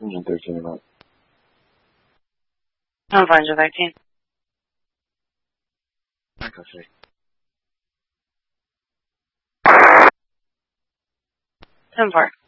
Engine 13 and up. I'm fine, Engine 13. Echo 3. 10-4.